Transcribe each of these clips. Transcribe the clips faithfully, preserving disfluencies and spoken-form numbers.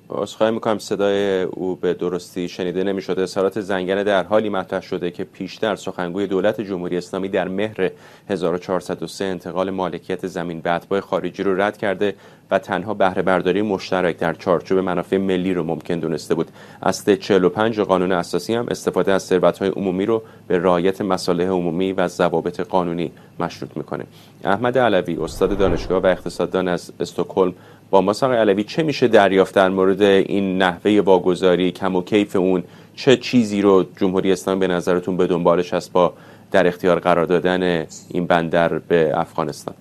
عذرخواهی میکنم صدای او به درستی شنیده نمیشده. اظهارات زنگنه در حالی مطرح شده که پیشتر سخنگوی دولت جمهوری اسلامی در مهر هزار و چهارصد و سه انتقال مالکیت زمین به اتباع خارجی رو رد کرده و تنها بهره برداری مشترک در چارچوب منافع ملی رو ممکن دونسته بود. اصل چهل و پنج قانون اساسی هم استفاده از ثروت‌های عمومی رو به رعایت مصالح عمومی و ضوابط قانونی مشروط میکنه. احمد علوی، استاد دانشگاه و اقتصاددان از استکهلم، با ما آقای علوی چه میشه دریافت در مورد این نحوه واگذاری، کم و کیف اون؟ چه چیزی رو جمهوری اسلامی به نظرتون به دنبالش هست با در اختیار قرار دادن این بندر به افغانستان؟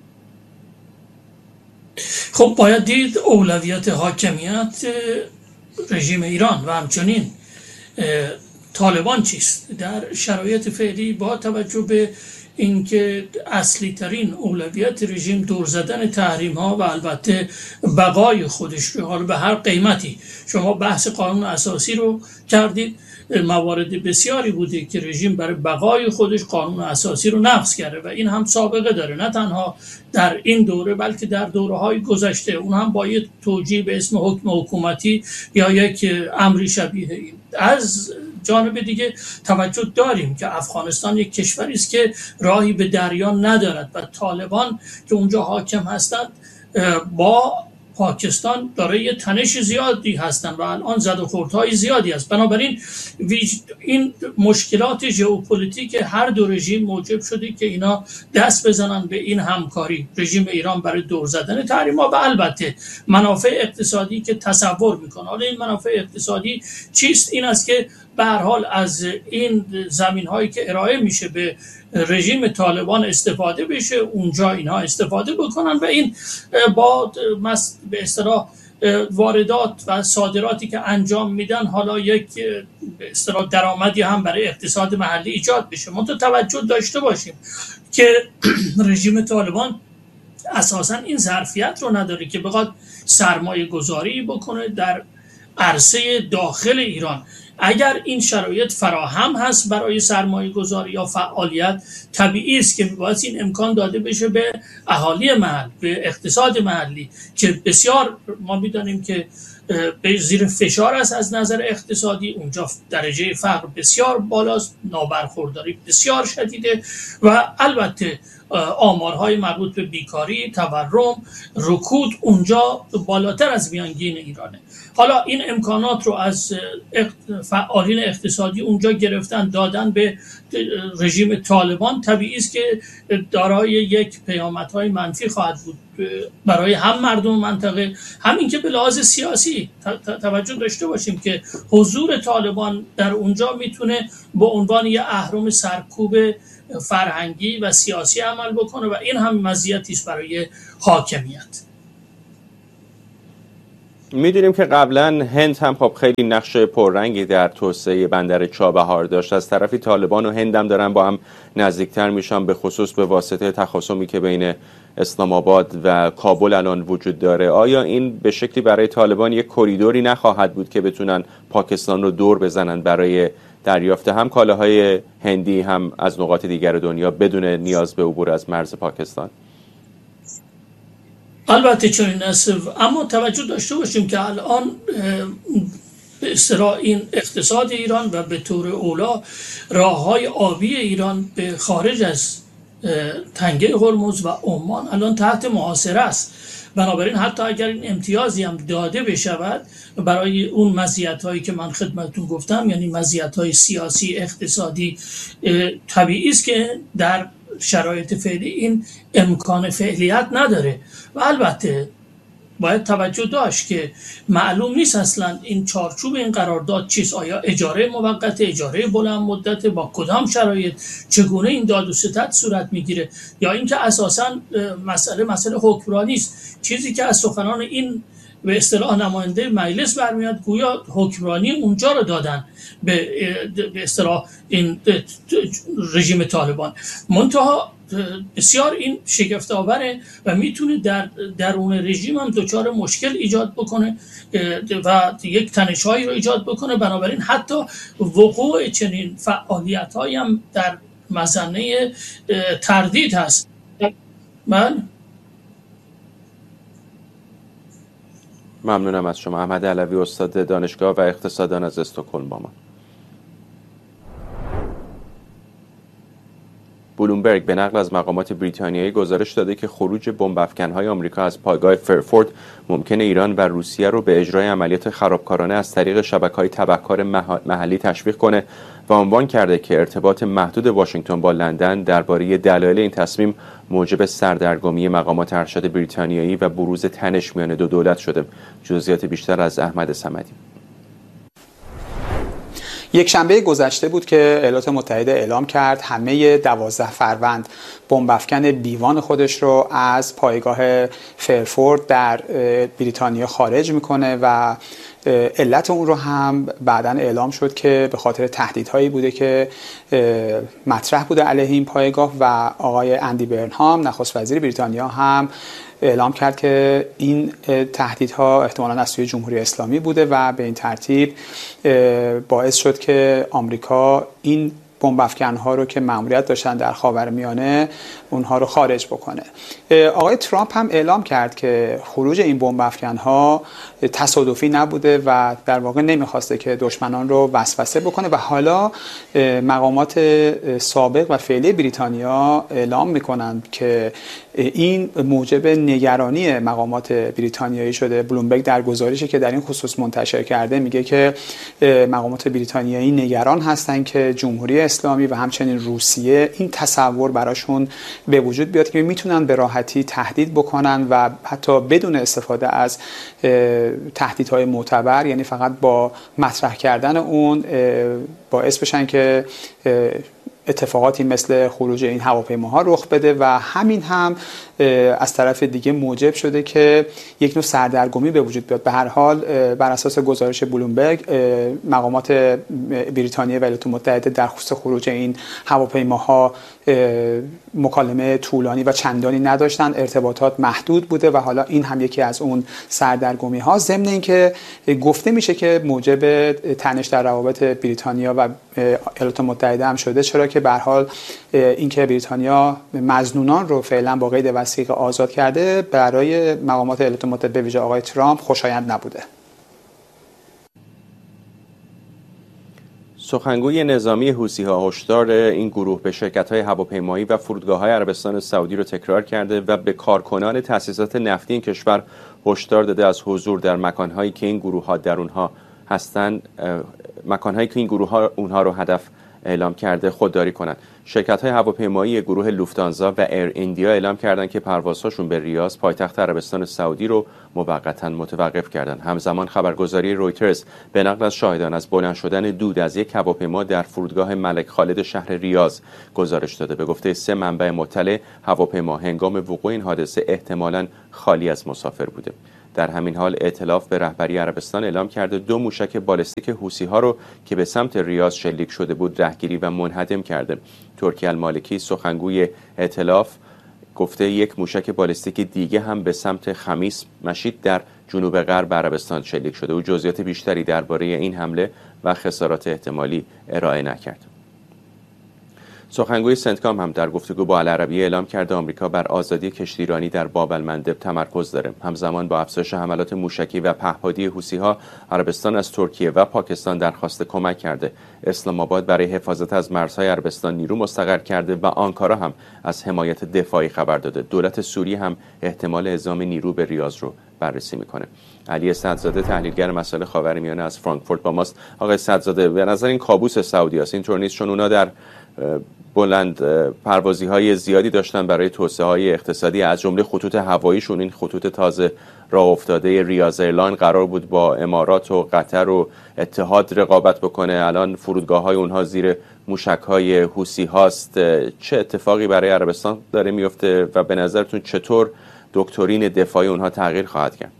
خب باید دید اولویت حاکمیت رژیم ایران و همچنین طالبان چیست در شرایط فعلی، با توجه به اینکه اصلی ترین اولویت رژیم دور زدن تحریم ها و البته بقای خودش رو، حالا به هر قیمتی. شما بحث قانون اساسی رو کردید، موارد بسیاری بوده که رژیم برای بقای خودش قانون اساسی رو نقض کرده و این هم سابقه داره، نه تنها در این دوره بلکه در دوره‌های گذشته، اون هم با یک توجیه به اسم حکم حکومتی یا یک امری شبیه این. از جانب دیگه توجه داریم که افغانستان یک کشوری است که راهی به دریا ندارد و طالبان که اونجا حاکم هستند با پاکستان داره یه تنش زیادی هستند و الان زد و خوردهای زیادی است. بنابراین این مشکلات ژئوپلیتیک هر دو رژیم موجب شده که اینا دست بزنن به این همکاری. رژیم ایران برای دور زدن تحریم‌ها و البته منافع اقتصادی که تصور میکنه. حالا این منافع اقتصادی چیست؟ این است که به هر حال از این زمین‌هایی که ارائه میشه به رژیم طالبان استفاده بشه، اونجا اینها استفاده بکنن و این با به اصطلاح واردات و صادراتی که انجام میدن حالا یک به اصطلاح درآمدی هم برای اقتصاد محلی ایجاد بشه. ما تو توجه داشته باشیم که رژیم طالبان اساساً این ظرفیت رو نداره که بخواد سرمایه گذاری بکنه در عرصه داخل ایران. اگر این شرایط فراهم هست برای سرمایه گذاری یا فعالیت، طبیعی است که باید این امکان داده بشه به اهالی محل، به اقتصاد محلی که بسیار ما میدانیم که به زیر فشار است از نظر اقتصادی. اونجا درجه فقر بسیار بالاست، نابرخورداری بسیار شدیده و البته آمارهای مربوط به بیکاری، تورم، رکود اونجا بالاتر از میانگین ایرانه. حالا این امکانات رو از فعالین اقتصادی اونجا گرفتن دادن به رژیم طالبان، طبیعی است که دارای یک پیامدهای منفی خواهد بود برای هم مردم منطقه، همین که به لحاظ سیاسی توجه داشته باشیم که حضور طالبان در اونجا میتونه به عنوان یک اهرم سرکوب فرهنگی و سیاسی عمل بکنه و این هم مزیتی است برای حاکمیت. میدونیم که قبلا هند هم خب خیلی نقش پررنگی در توسعه بندر چابهار داشت. از طرفی طالبان و هند هم دارن با هم نزدیکتر میشن، به خصوص به واسطه تخاصمی که بین اسلام آباد و کابل الان وجود داره. آیا این به شکلی برای طالبان یک کریدوری نخواهد بود که بتونن پاکستان رو دور بزنن برای دریافت هم کالاهای هندی هم از نقاط دیگر دنیا بدون نیاز به عبور از مرز پاکستان؟ البته چنین است، اما توجه داشته باشیم که الان به اصطلاح این اقتصاد ایران و به طور اولا راههای آبی ایران به خارج از تنگه هرمز و عمان الان تحت محاصره است. بنابراین حتی اگر این امتیازی هم داده بشود برای اون مزیت‌هایی که من خدمتتون گفتم، یعنی مزیت‌های سیاسی، اقتصادی، طبیعی است که در شرایط فعلی این امکان فعلیت نداره و البته باید توجه داشت که معلوم نیست اصلا این چارچوب این قرارداد چیست. آیا اجاره موقت، اجاره بلند مدت، با کدام شرایط، چگونه این داد و ستد صورت میگیره، یا اینکه اساسا مسئله مسئله حکمرانی است، چیزی که از سخنان این به اصطلاح نماینده مجلس برمیاد گویا حکمرانی اونجا رو دادن به به اصطلاح این رژیم طالبان. منتها بسیار این شگفت آوره و میتونه در درون رژیم هم دچار مشکل ایجاد بکنه و یک تنش‌هایی رو ایجاد بکنه. بنابراین حتی وقوع چنین فعالیت‌هایی هم در مظنه تردید هست. من ممنونم از شما. احمد علوی، استاد دانشگاه و اقتصاددان از استکهلم با ما. بلومبرگ به نقل از مقامات بریتانیایی گزارش داده که خروج بمب افکن‌های آمریکا از پایگاه فرفورد ممکنه ایران و روسیه رو به اجرای عملیات خرابکارانه از طریق شبکه‌های تبهکار محلی تشویق کنه و عنوان کرده که ارتباط محدود واشنگتن با لندن درباره دلایل این تصمیم موجب سردرگمی مقامات ارشد بریتانیایی و بروز تنش میان دو دولت شده. جزئیات بیشتر از احمد صمدی. یک شنبه گذشته بود که ایالات متحده اعلام کرد همه دوازده فروند بمب افکن بیوان خودش رو از پایگاه فرفورد در بریتانیا خارج میکنه و علت اون رو هم بعداً اعلام شد که به خاطر تهدیدهایی بوده که مطرح بوده علیه این پایگاه و آقای اندی برنهام نخست وزیر بریتانیا هم اعلام کرد که این تهدیدها احتمالاً از سوی جمهوری اسلامی بوده و به این ترتیب باعث شد که آمریکا این بمب افکن‌ها رو که مأموریت داشتن در خاورمیانه اونها رو خارج بکنه. آقای ترامپ هم اعلام کرد که خروج این بمب افکن‌ها تصادفی نبوده و در واقع نمیخواسته که دشمنان رو وسوسه بکنه و حالا مقامات سابق و فعلی بریتانیا اعلام میکنند که این موجب نگرانی مقامات بریتانیایی شده. بلومبرگ در گزارشی که در این خصوص منتشر کرده میگه که مقامات بریتانیایی نگران هستند که جمهوری اسلامی و همچنین روسیه این تصور براشون به وجود بیاد که میتونن به راحتی تهدید بکنن و حتی بدون استفاده از تهدیدهای معتبر، یعنی فقط با مطرح کردن اون باعث بشن که اتفاقاتی مثل خروج این هواپیماها رخ بده و همین هم از طرف دیگه موجب شده که یک نوع سردرگمی به وجود بیاد. به هر حال بر اساس گزارش بلومبرگ مقامات بریتانیا و ایالات متحده در خصوص خروج این هواپیماها مکالمه طولانی و چندانی نداشتن، ارتباطات محدود بوده و حالا این هم یکی از اون سردرگمی ها، ضمن اینکه گفته میشه که موجب تنش در روابط بریتانیا و ایالات متحده هم شده، چرا که به هر حال اینکه بریتانیا مظنونان رو فعلا با قید وثیقه آزاد کرده برای مقامات ایالات متحده به ویژه آقای ترامپ خوشایند نبوده. سخنگوی نظامی حوثی‌ها هشدار این گروه به شرکت‌های هواپیمایی و فرودگاه‌های عربستان سعودی رو تکرار کرده و به کارکنان تأسیسات نفتی این کشور هشدار داده از حضور در مکان‌هایی که این گروه‌ها در اونها هستند، مکان‌هایی که این گروه‌ها اونها رو هدف اعلام کرده خودداری کنند. شرکت‌های هواپیمایی گروه لوفتانزا و ایر ایندیا اعلام کردند که پروازهاشون به ریاض پایتخت عربستان سعودی رو موقتا متوقف کردند. همزمان خبرگزاری رویترز به نقل از شاهدان از بلند شدن دود از یک هواپیما در فرودگاه ملک خالد شهر ریاض گزارش داده. به گفته سه منبع مطلع، هواپیما هنگام وقوع این حادثه احتمالاً خالی از مسافر بوده. در همین حال ائتلاف به رهبری عربستان اعلام کرده دو موشک بالستیک حوثی‌ها رو که به سمت ریاض شلیک شده بود رهگیری و منهدم کرده. ترکی المالکی سخنگوی ائتلاف گفته یک موشک بالستیک دیگه هم به سمت خمیس مشید در جنوب غرب عربستان شلیک شده و جزئیات بیشتری درباره این حمله و خسارات احتمالی ارائه نکرد. سخنگوی سنتکام هم در گفتگو با العربیه اعلام کرده آمریکا بر آزادی کشتیرانی در باب المندب تمرکز داره. همزمان با افزایش حملات موشکی و پهپادی حوثی‌ها، عربستان از ترکیه و پاکستان درخواست کمک کرده. اسلام آباد برای حفاظت از مرزهای عربستان نیرو مستقر کرده و آنکارا هم از حمایت دفاعی خبر داده. دولت سوریه هم احتمال اعزام نیرو به ریاض رو بررسی میکنه. علی سعدزاده تحلیلگر مسائل خاورمیانه از فرانکفورت با ماست. آقای سعدزاده، به نظر این کابوس سعودی است، اینطور نیست؟ چون اونا در بلند پروازی های زیادی داشتن برای توسعه های اقتصادی، از جمله خطوط هواییشون. این خطوط تازه راه افتاده ریاض ایرلاین قرار بود با امارات و قطر و اتحاد رقابت بکنه، الان فرودگاه های اونها زیر موشک های حوثی هاست. چه اتفاقی برای عربستان داره میفته و به نظرتون چطور دکترین دفاعی اونها تغییر خواهد کرد؟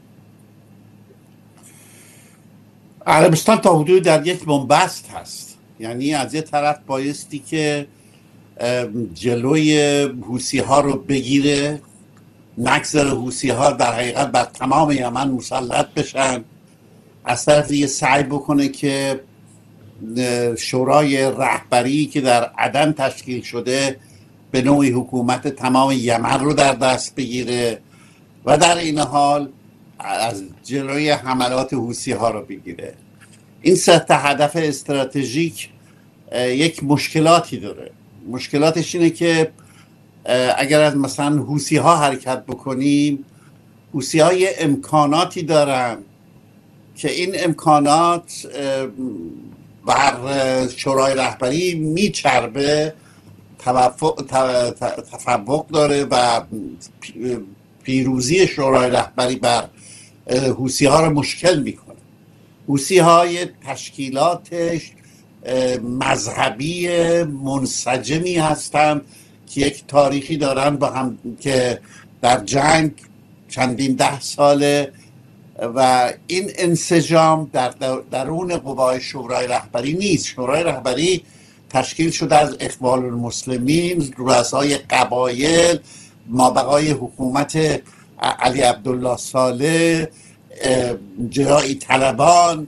عربستان تا حدود در یک بنبست هست، یعنی از یه طرف بایستی که جلوی حوثی ها رو بگیره، نگذار حوثی ها در حقیقت بر تمام یمن مسلط بشن، از طرف دیگه سعی بکنه که شورای رهبری که در عدن تشکیل شده به نوعی حکومت تمام یمن رو در دست بگیره و در این حال از جلوی حملات حوثی ها رو بگیره. این سه تا هدف استراتژیک یک مشکلاتی داره. مشکلاتش اینه که اگر از مثلا حوثی ها حرکت بکنیم، حوثی ها یه امکاناتی دارن که این امکانات بر شورای رهبری میچربه، تفوق داره و پیروزی شورای رهبری بر حوثی ها رو مشکل میکنه. حوثی های تشکیلاتش مذهبی منسجمی هستند که یک تاریخی دارن با هم که در جنگ چندین ده ساله و این انسجام در درون قوای شورای رهبری نیست. شورای رهبری تشکیل شده از اخوان المسلمین، رؤسای قبایل، مابقای حکومت علی عبدالله صالح، جرایی طلبان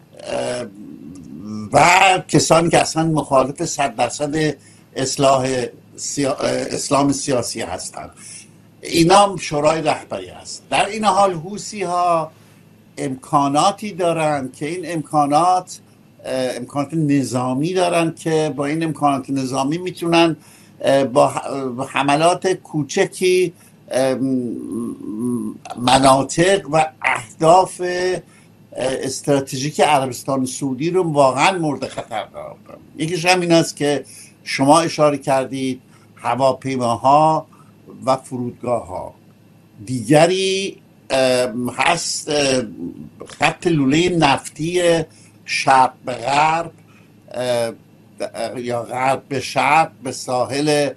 و کسانی که اصلا مخالف صد درصد اصلاح سیا... اسلام سیاسی هستند. اینا شورای رهبری است. در این حال حوثی ها امکاناتی دارند که این امکانات امکانات نظامی دارند که با این امکانات نظامی میتونن با حملات کوچکی مناطق و اهداف استراتژیک عربستان سعودی رو واقعا مورد خطر قرار بدن. یکیش همین است که شما اشاره کردید، هواپیماها و فرودگاه ها. دیگری هست خط لوله نفتی شرق به غرب یا غرب به شرق به ساحل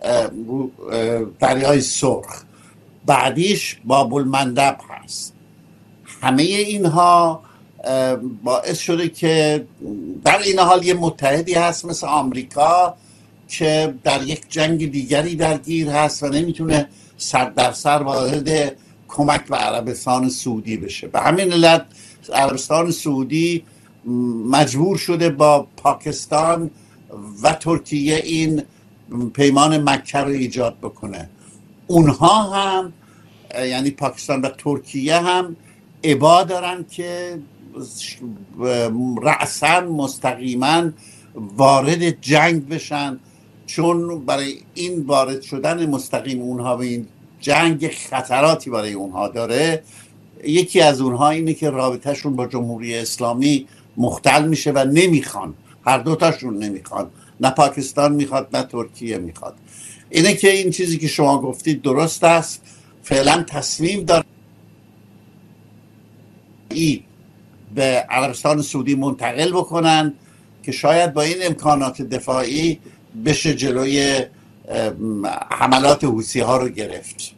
دریای سرخ. بعدیش باب المندب هست. همه اینها باعث شده که در این حال یه متحدی هست مثل آمریکا که در یک جنگ دیگری درگیر هست و نمیتونه سر در سر وارد کمک به عربستان سعودی بشه. به همین علت عربستان سعودی مجبور شده با پاکستان و ترکیه این پیمان مکه رو ایجاد بکنه. اونها هم یعنی پاکستان و ترکیه هم ابا دارن که رأساً مستقیما وارد جنگ بشن، چون برای این وارد شدن مستقیم اونها به این جنگ خطراتی برای اونها داره. یکی از اونها اینه که رابطهشون با جمهوری اسلامی مختل میشه و نمیخوان، هر دوتاشون نمیخوان، نه پاکستان میخواد نه ترکیه میخواد. اینه که این چیزی که شما گفتید درست است. فعلا تصمیم داره ای به عربستان سعودی منتقل بکنن که شاید با این امکانات دفاعی بشه جلوی حملات حوثی ها رو گرفت.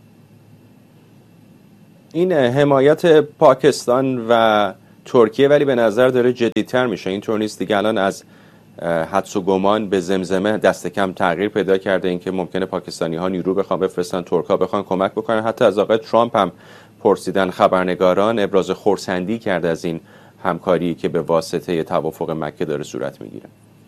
این حمایت پاکستان و ترکیه ولی به نظر داره جدی‌تر میشه. اینطور نیست دیگه الان از حدس و گمان به زمزمه دست کم تغییر پیدا کرده، اینکه ممکنه پاکستانی ها نیرو بخوان بفرستن، ترک ها بخوان کمک بکنن. حتی از آقای ترامپ هم پرسیدن خبرنگاران، ابراز خرسندی کرده از این همکاری که به واسطه توافق مکه داره صورت میگیره.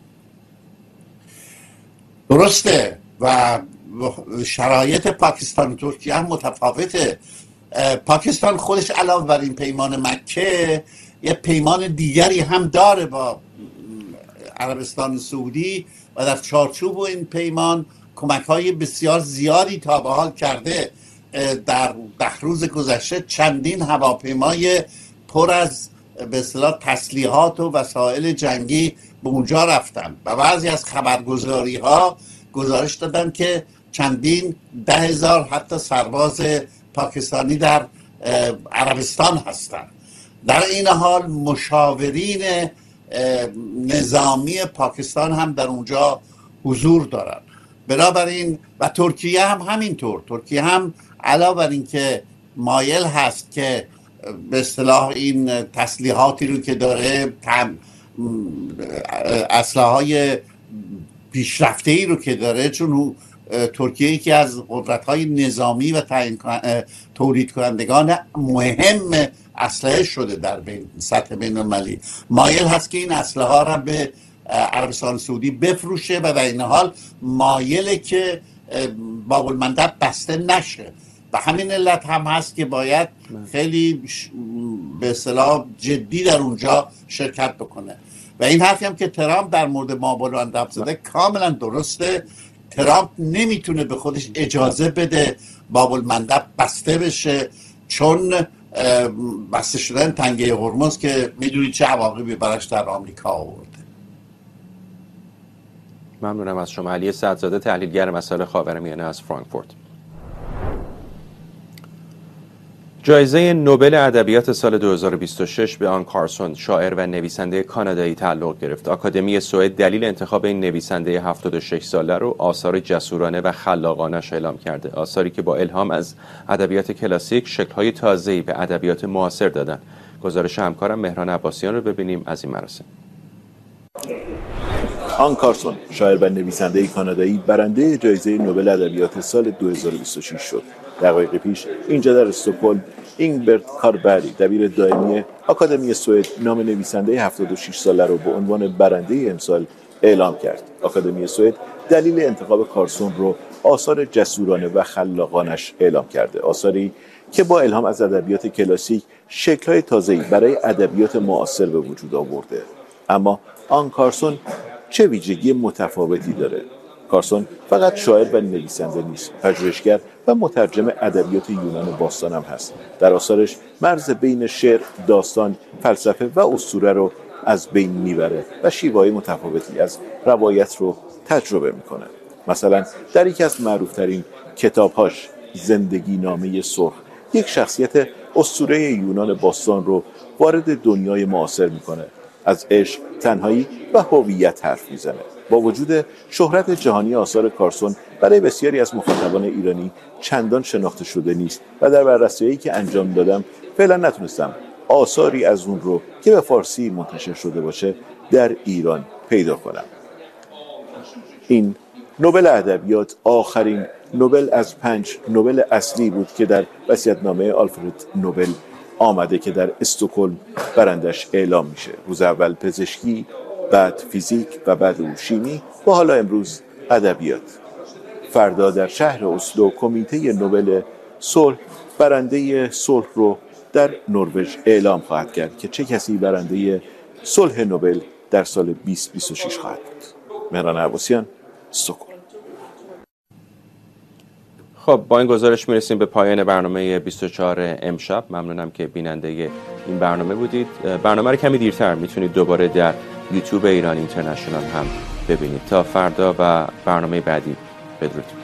درسته و شرایط پاکستان و ترکیه هم متفاوته. پاکستان خودش علاوه بر این پیمان مکه یه پیمان دیگری هم داره با عربستان سعودی و در چارچوب این پیمان کمک‌های بسیار زیادی تا به حال کرده. در ده روز گذشته چندین هواپیمای پر از به اصطلاح تسلیحات و وسایل جنگی به اونجا رفتن و بعضی از خبرگزاری‌ها گزارش دادن که چندین ده هزار حتی سرباز پاکستانی در عربستان هستند. در این حال مشاورین نظامی پاکستان هم در اونجا حضور دارند. بنابراین و ترکیه هم همینطور. ترکیه هم علاوه بر این که مایل هست که به اصطلاح این تسلیحاتی رو که داره، اسلحه‌های پیشرفته‌ای رو که داره، چون ترکیه یکی از قدرت‌های نظامی و تولید کنندگان مهم اسلحه شده در بین سطح بین‌المللی، مایل هست که این اسلحه ها را به عربستان سعودی بفروشه و در این حال مایله که باب المندب بسته نشه. و همین علت هم هست که باید خیلی به اصطلاح جدی در اونجا شرکت بکنه. و این حرفی هم که ترامپ در مورد باب المندب زده کاملا درسته. ترامپ نمیتونه به خودش اجازه بده باب المندب بسته بشه، چون بسته شدن تنگه هرمز که میدونید چه عواقبی براش در آمریکا آورده. ممنونم از شما. علی سعدزاده، تحلیلگر مسائل خاورمیانه از فرانکفورت. جایزه نوبل ادبیات سال دو هزار و بیست و شش به آن کارسون، شاعر و نویسنده کانادایی، تعلق گرفت. آکادمی سوئد دلیل انتخاب این نویسنده هفتاد و شش ساله رو آثار جسورانه و خلاقانش اعلام کرده. آثاری که با الهام از ادبیات کلاسیک شکل‌های تازه‌ای به ادبیات معاصر دادن. گزارش همکارم مهران عباسیان رو ببینیم از این مراسم. آن کارسون، شاعر و نویسنده کانادایی، برنده جایزه نوبل ادبیات سال دو هزار و بیست و شش شد. دقایق پیش اینجا در استکهلم اینگبرت کاربری، دبیر دائمی آکادمی سوئد، نام نویسنده هفتاد و شش ساله را به عنوان برنده امسال اعلام کرد. آکادمی سوئد دلیل انتخاب کارسون رو آثار جسورانه و خلاقانش اعلام کرده. آثاری که با الهام از ادبیات کلاسیک شکل‌های تازه‌ای برای ادبیات معاصر به وجود آورده. اما آن کارسون چه ویژگی متفاوتی داره؟ کارسون فقط شاعر و نویسنده نیست، پژوهشگر و مترجم ادبیات یونان باستان هم هست. در آثارش مرز بین شعر، داستان، فلسفه و اسطوره رو از بین میبره و شیوه‌های متفاوتی از روایت رو تجربه میکنه. مثلا در یکی از معروفترین کتابهاش، زندگی نامه سرخ، یک شخصیت اسطوره یونان باستان رو وارد دنیای معاصر میکنه. از عشق، تنهایی و هویت حرف میزنه. با وجود شهرت جهانی آثار کارسون برای بسیاری از مخاطبان ایرانی چندان شناخته شده نیست و در بررسی‌هایی که انجام دادم فعلا نتونستم آثاری از اون رو که به فارسی منتشر شده باشه در ایران پیدا کنم. این نوبل ادبیات آخرین نوبل از پنج نوبل اصلی بود که در وصیت‌نامه آلفرد نوبل آمده که در استکهلم برندش اعلام میشه. روز اول پزشکی، بعد فیزیک و بعد او شیمی و حالا امروز ادبیات. فردا در شهر اسلو کمیته نوبل صلح برنده صلح رو در نروژ اعلام خواهد کرد که چه کسی برنده صلح نوبل در سال بیست بیست و شش خواهد بود. مهران عباسیان، استکهلم. خب با این گزارش میرسیم به پایان برنامه بیست و چهار امشب. ممنونم که بیننده این برنامه بودید. برنامه رو کمی دیرتر میتونید دوباره در یوتیوب ایران اینترنشنال هم ببینید. تا فردا و برنامه بعدی، بدرود.